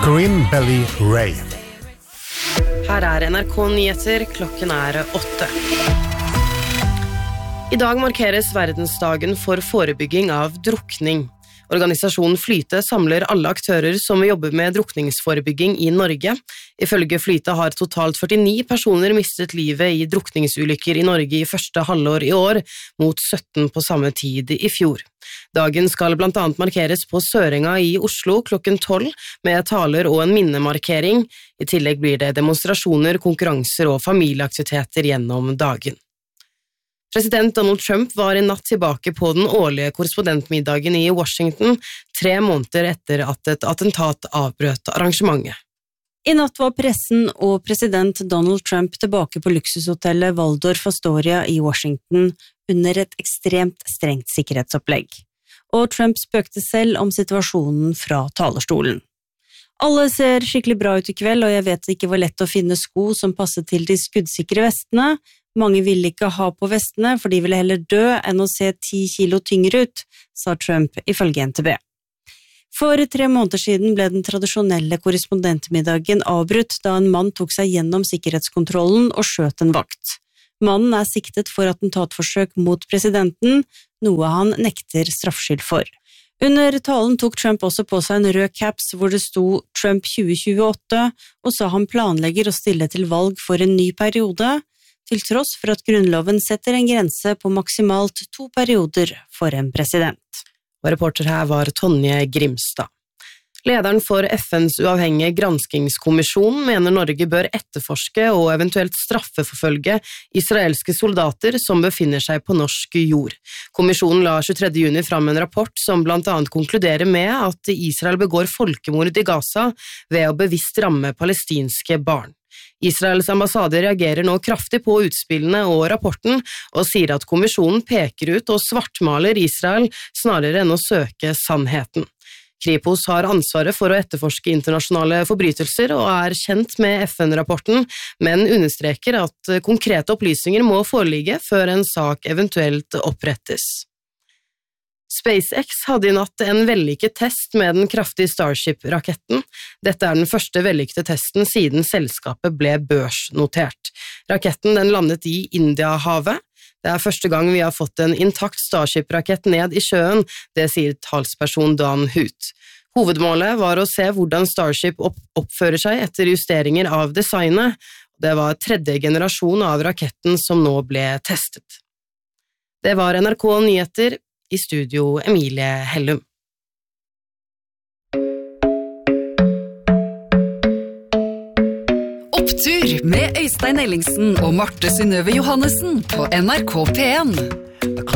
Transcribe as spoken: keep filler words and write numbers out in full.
Green Belly Ray. Her er N R K Nyheter, klokken er åtte. I dag markeres verdensdagen for forebygging av drukning. Organisasjonen Flyte samler alle aktører som jobber med drukningsforebygging i Norge. Ifølge Flyte har totalt førtini personer mistet livet i drukningsulykker i Norge i første halvår i år, mot sytten på samme tid i fjor. Dagen skal blant annet markeres på Sørenga i Oslo klokken tolv, med taler og en minnemarkering. I tillegg blir det demonstrasjoner, konkurranser og familieaktiviteter gjennom dagen. President Donald Trump var i natt tilbake på den årlige korrespondentmiddagen i Washington, tre måneder etter at et attentat avbrøt arrangementet. I natt var pressen og president Donald Trump tilbake på luksushotellet Waldorf Astoria i Washington under et ekstremt strengt sikkerhetsopplegg. Og Trump spøkte selv om situasjonen fra talerstolen. Alle ser skikkelig bra ut i kveld, og jeg vet det ikke var lett å finne sko som passet til de skuddsikre vestene. Mange ville ikke ha på vestene, for de ville heller dø enn å se ti kilo tyngre ut, sa Trump ifølge N T B. For tre måneder siden ble den tradisjonelle korrespondentmiddagen avbrutt da en mann tok seg gjennom sikkerhetskontrollen og skjøt en vakt. Mannen er siktet for attentatforsøk mot presidenten, noe han nekter straffskyld for. Under talen tok Trump også på seg en rød caps hvor det sto Trump tjue tjueåtte, og sa han planlegger å stille til valg for en ny periode, til tross for at grunnloven setter en grense på maksimalt to perioder for en president. Og reporter her var Tonje Grimstad. Lederen for F N's uavhengige granskingskommisjon mener Norge bør etterforske og eventuelt straffeforfølge israelske soldater som befinner seg på norsk jord. Kommisjonen la tjuetredje juni fram en rapport som blant annet konkluderer med at Israel begår folkemord i Gaza ved å bevisst ramme palestinske barn. Israels ambassade reagerer nå kraftig på utspillene og rapporten, og sier at kommisjonen peker ut og svartmaler Israel snarere enn å søke sannheten. Kripos har ansvaret for å etterforske internasjonale forbrytelser og er kjent med F N-rapporten, men understreker at konkrete opplysninger må foreligge før en sak eventuelt opprettes. SpaceX hadde i natt en vellykket test med den kraftige Starship-raketten. Dette er den første vellykkede testen siden selskapet ble børsnotert. Raketten den landet i Indiahavet. Det er første gang vi har fått en intakt Starship-rakett ned i sjøen, det sier talsperson Dan Hoot. Hovedmålet var å se hvordan Starship oppfører seg etter justeringer av designet. Det var tredje generasjon av raketten som nå ble testet. Det var N R K Nyheter. I studio Emilie Hellum. Opptur med Øystein Ellingsen og Marte Synnøve Johannessen på N R K P en.